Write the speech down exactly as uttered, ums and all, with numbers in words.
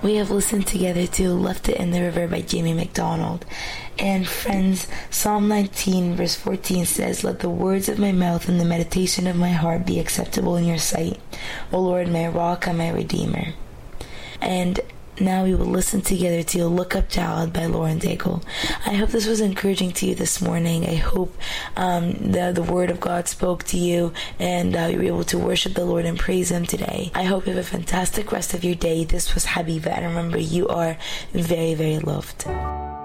We have listened together to Left It in the River by Jamie McDonald. And friends, Psalm nineteen verse fourteen says, "Let the words of my mouth and the meditation of my heart be acceptable in your sight, O Lord, my rock and my redeemer." And now we will listen together to Look Up Child by Lauren Daigle. I hope this was encouraging to you this morning. I hope um, the, the Word of God spoke to you and uh, you were able to worship the Lord and praise Him today. I hope you have a fantastic rest of your day. This was Habiba, and remember, you are very, very loved.